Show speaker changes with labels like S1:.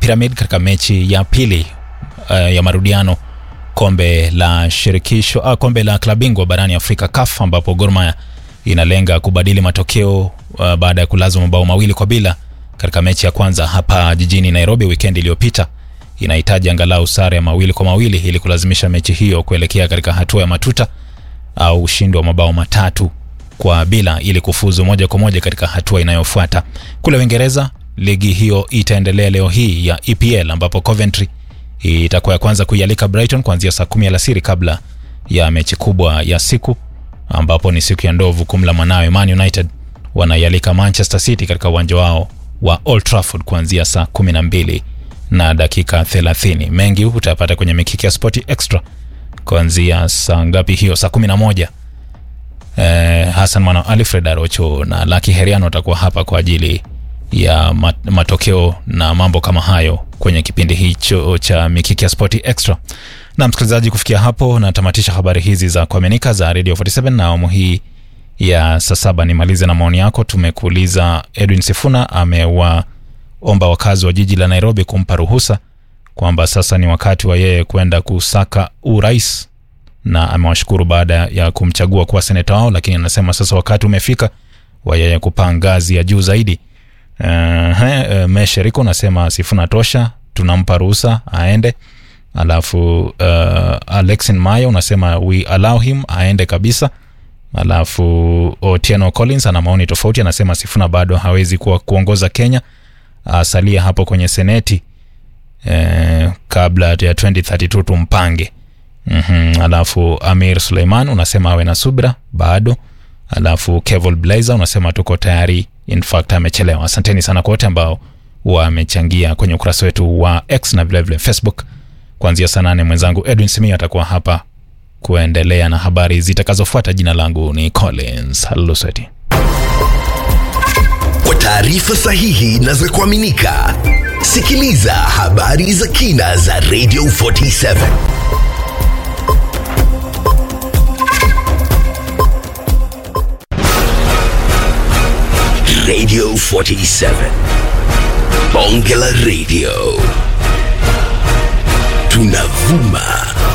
S1: Pyramid katika mechi ya pili ya marudiano kombe la shirikisho kombe la klabu bingwa barani Afrika CAF, ambapo Gor Mahia inalenga kubadili matokeo baada ya kulazwa mabao mawili kwa bila katika mechi ya kwanza hapa jijini Nairobi weekend iliyopita. Inahitaji angalau sare ya 2-2 ili kulazimisha mechi hiyo kuelekea katika hatua ya matuta au ushindi wa mabao 3-0 ili kufuzu moja kwa moja katika hatua inayofuata. Kule Uingereza, ligi hiyo itaendelea leo hii ya EPL, ambapo Coventry itakuwa ya kwanza kuialika Brighton kuanzia saa 10 alasiri kabla ya mechi kubwa ya siku, ambapo ni siku ya ndovu kumla manawe. Man United wanaialika Manchester City katika uwanja wao wa Old Trafford kuanzia saa 12:30. Mengi utapata kwenye Mikiki ya Sport Extra kuanzia saa ngapi hiyo? Saa 11. Hassan Mwana, Alfred Arocho na Lucky Heriano watakuwa hapa kwa ajili ya matokeo na mambo kama hayo kwenye kipindi hicho cha Mikiki ya Sport Extra. Na msikilizaji, kufikia hapo natamatisha habari hizi za kuaminika za Radio 47 na awamu hii ya saa 7. Nimalize na maoni yako. Tumekuuliza, Edwin Sifuna amewaomba wakazi wa jiji la Nairobi kumpa ruhusa kwamba sasa ni wakati wa yeye kwenda kusaka urais, na amewashukuru baada ya kumchagua kuwa seneta wao, lakini anasema sasa wakati umefika wa yeye kupaa ngazi ya juu zaidi. Mesheriko nasema Sifuna tosha, tunampa ruhusa aende. Alafu Alexin Mayo unasema we allow him aende kabisa. Alafu Otieno Collins ana maoni tofauti, anasema Sifuna bado hawezi kuongoza Kenya, asalia hapo kwenye seneti kabla ya 2032 tumpange. Alafu Amir Suleiman unasema awe na subira bado. Alafu Kevol Blazer unasema tuko tayari, in fact amechelewa. Asanteni sana kwa wote ambao wamechangia kwenye ukurasa wetu wa X na vile vile Facebook. Kuanzia saa 8 mwenzangu Edwin Simio atakuwa hapa kuendelea na habari zitakazofuata. Jina langu ni Collins Haluseti.
S2: Kwa taarifa sahihi na za kuaminika, sikiliza habari za kina za Radio 47. Radio 47. Bonge la Radio. Tunavuma